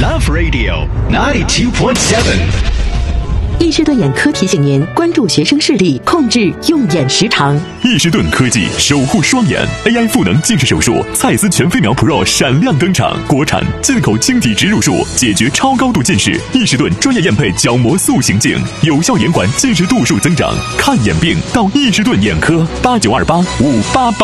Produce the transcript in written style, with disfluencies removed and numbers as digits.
Love Radio 92.7。 易士顿眼科提醒您关注学生视力，控制用眼时长。 易士顿科技守护双眼 AI 赋能近视手术，蔡司全飞秒 Pro 闪亮登场，国产进口晶体植入术，解决超高度近视。易士顿专业验配角膜塑形镜，有效延缓近视度数增长。看眼病到易士顿眼科，89285888。